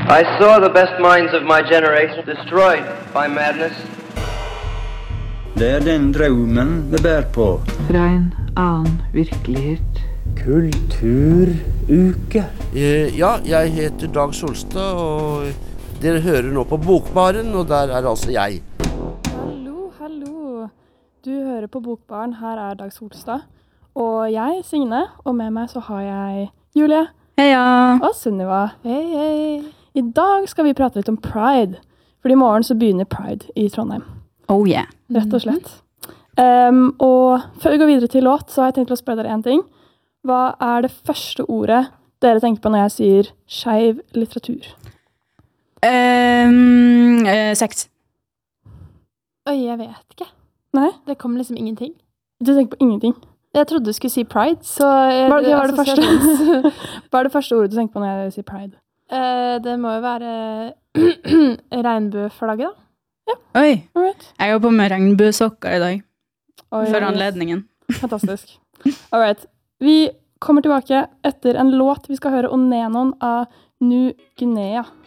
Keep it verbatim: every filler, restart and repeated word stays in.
I saw the best minds of my generation destroyed by madness. Det er den drømmen vi bær på. Fra en annen virkelighet. Kulturuke. Eh, ja, jeg heter Dag Solstad, og dere hører nå på Bokbaren, og der er altså jeg. Hallo, hallo. Du hører på Bokbaren, her er Dag Solstad. Og jeg, Signe, og med meg så har jeg Julie. Heia! Og Sunniva. Hei, hei. I dag skal vi prate litt om Pride. For i morgen så begynner Pride i Trondheim. Oh yeah. Rett og slett. Um, og før vi går videre til låt, så har jeg tenkt å spørre dere en ting. Hva er det første ordet dere tenker på når jeg sier skeiv litteratur? Um, uh, sex. Oi, jeg vet ikke. Nei? Det kom liksom ingenting. Du tenker på ingenting? Jeg trodde du skulle si Pride, så... Hva, hva, er det første? Hva er det første ordet du tenker på når jeg sier Pride? Uh, det må jo være regnbueflagget, da. Ja. Oi, Alright. jeg har på med regnbuesokker i dag. Oi, for anledningen. Fantastisk. Alright. Vi kommer tilbake etter en låt vi skal høre Onenon av New Guinea.